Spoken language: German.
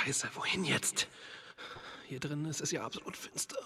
Scheiße, wohin jetzt? Hier drin ist es ja absolut finster.